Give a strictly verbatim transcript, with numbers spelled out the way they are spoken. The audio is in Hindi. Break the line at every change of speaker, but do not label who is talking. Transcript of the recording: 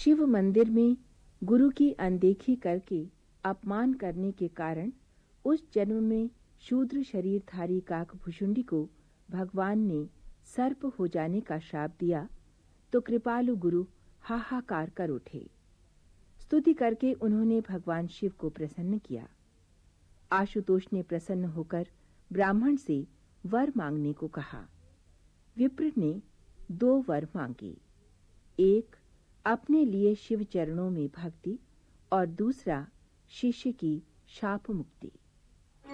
शिव मंदिर में गुरु की अनदेखी करके अपमान करने के कारण उस जन्म में शूद्र शरीरधारी काकभुशुंडी को भगवान ने सर्प हो जाने का श्राप दिया तो कृपालु गुरु हाहाकार कर उठे। स्तुति करके उन्होंने भगवान शिव को प्रसन्न किया। आशुतोष ने प्रसन्न होकर ब्राह्मण से वर मांगने को कहा। विप्र ने दो वर मांगे, एक अपने लिए शिव चरणों में भक्ति और दूसरा शिष्य की शाप मुक्ति।